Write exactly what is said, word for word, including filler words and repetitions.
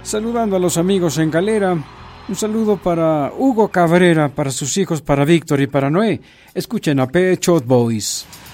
Saludando a los amigos en Calera. Un saludo para Hugo Cabrera, para sus hijos, para Víctor y para Noé. Escuchen a Pet Shop Boys.